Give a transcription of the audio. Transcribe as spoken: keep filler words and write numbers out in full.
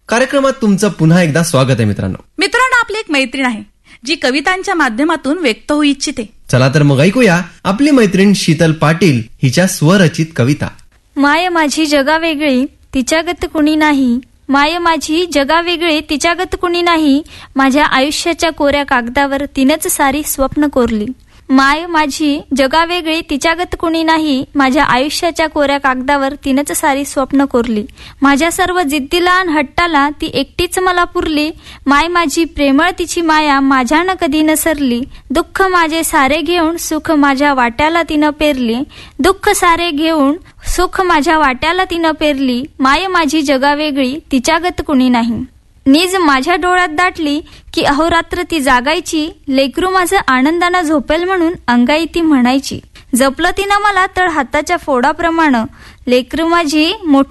कार्यक्रमात तुमचं पुन्हा एकदा स्वागत आहे मित्रांनो. मित्रांनो, आपली एक मैत्रीण आहे जी कवितांच्या माध्यमातून व्यक्त होऊ इच्छिते. चला तर मग ऐकूया आपली मैत्रीण शीतल पाटील हिच्या स्वरचित कविता. माय माझी जगा वेगळी तिच्यागत कुणी नाही, माय माझी जगा वेगळी तिच्यागत कुणी नाही, माझ्या आयुष्याच्या कोऱ्या कागदावर तिनंच सारी स्वप्न कोरली. माय माझी जगा वेगळी तिच्यागत कुणी नाही, माझ्या आयुष्याच्या कोऱ्या कागदावर तिनंच सारी स्वप्न कोरली. माझ्या सर्व जिद्दीला आणि हट्टाला ती एकटीच मला पुरली. माय माझी प्रेमळ तिची माया माझ्यानं कधी न सरली. दुःख माझे सारे घेऊन सुख माझ्या वाट्याला तिनं पेरली. दुःख सारे घेऊन सुख माझ्या वाट्याला तिनं पेरली. माय माझी जगा वेगळी तिच्यागत कुणी नाही. नीज माझ्या डोळ्यात दाटली की अहोरात्र ती जागायची. लेकरू माझं आनंदानं झोपेल म्हणून अंगाई ती म्हणायची. जपलं तिनं मला तळ हाताच्या फोडाप्रमाणे. लेकरू माझी मोठी